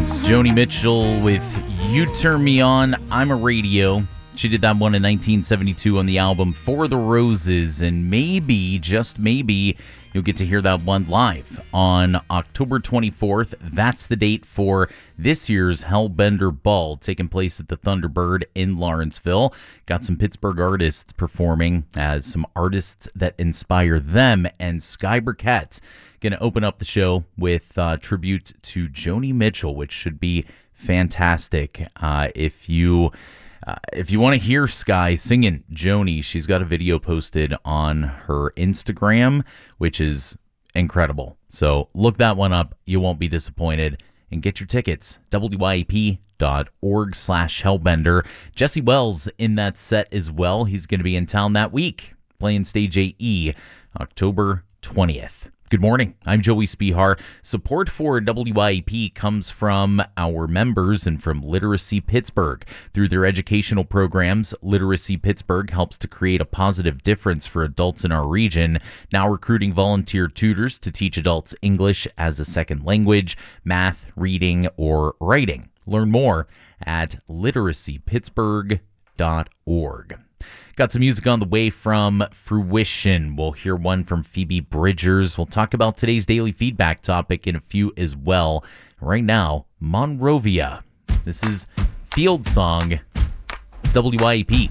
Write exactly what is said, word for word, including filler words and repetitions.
It's Joni Mitchell with You Turn Me On, I'm a Radio. She did that one in nineteen seventy-two on the album For the Roses, and maybe, just maybe, you'll get to hear that one live on October twenty-fourth. That's the date for this year's Hellbender Ball, taking place at the Thunderbird in Lawrenceville. Got some Pittsburgh artists performing as some artists that inspire them, and Sky Burkett going to open up the show with uh, tribute to Joni Mitchell, which should be fantastic. Uh, if you... Uh, if you want to hear Sky singing Joni, she's got a video posted on her Instagram, which is incredible. So look that one up. You won't be disappointed. And get your tickets. W Y A P dot org slash Hellbender. Jesse Wells in that set as well. He's going to be in town that week, playing Stage A E, October twentieth. Good morning. I'm Joey Spihar. Support for W Y A P comes from our members and from Literacy Pittsburgh. Through their educational programs, Literacy Pittsburgh helps to create a positive difference for adults in our region, now recruiting volunteer tutors to teach adults English as a second language, math, reading, or writing. Learn more at literacy pittsburgh dot org. Got some music on the way from Fruition. We'll hear one from Phoebe Bridgers. We'll talk about today's daily feedback topic in a few as well. Right now, Monrovia. This is Field Song. It's W Y A P.